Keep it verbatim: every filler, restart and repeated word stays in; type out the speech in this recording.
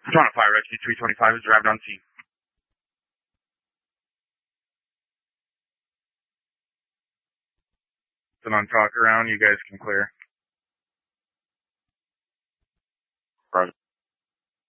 Toronto Fire Rescue three twenty-five is arrived on scene. So on talk around, you guys can clear.